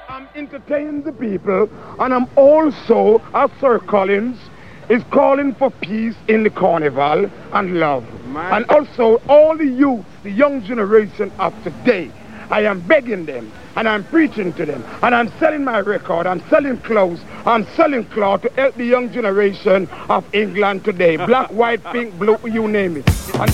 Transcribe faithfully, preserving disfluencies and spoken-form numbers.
I'm entertaining the people, and I'm also, as Sir Collins, is calling for peace in the carnival and love. Man. And also all the youth, the young generation of today, I am begging them, and I'm preaching to them, and I'm selling my record, I'm selling clothes, I'm selling cloth to help the young generation of England today. Black, white, pink, blue, you name it. And